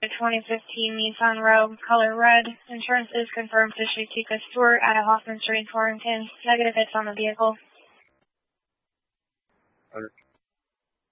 2015 Nissan Rogue, color red. Insurance is confirmed to Shatika Stewart at Hoffman Street in Torrington. Negative hits on the vehicle.